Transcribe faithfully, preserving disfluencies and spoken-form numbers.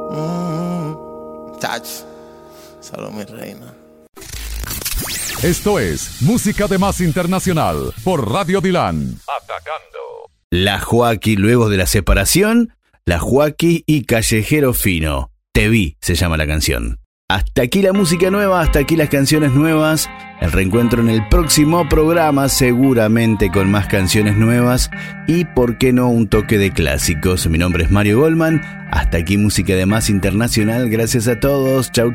Mm, touch. Solo mi reina. Esto es Música de Más Internacional por Radio Dilan. Atacando. La Joaquí luego de la separación, La Joaquí y Callejero Fino. Te vi, se llama la canción. Hasta aquí la música nueva, hasta aquí las canciones nuevas. El reencuentro en el próximo programa, seguramente con más canciones nuevas y, por qué no, un toque de clásicos. Mi nombre es Mario Goldman. Hasta aquí Música de Más Internacional. Gracias a todos. Chau, chau.